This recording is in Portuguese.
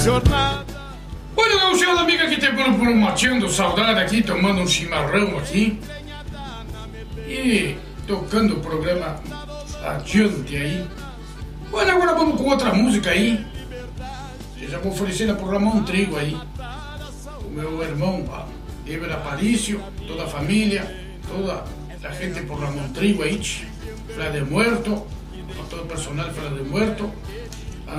Bueno, gauchada amiga, aqui te por mateando saudade aqui, tomando um chimarrão aqui e tocando o programa adiante aí. Bueno, agora vamos com outra música aí. Eu já vou oferecendo por Ramon Trigo aí, o meu irmão Eber Aparício, toda a família, toda a gente por Ramon Trigo aí, Flá de Muerto, todo o personal Flá de Muerto.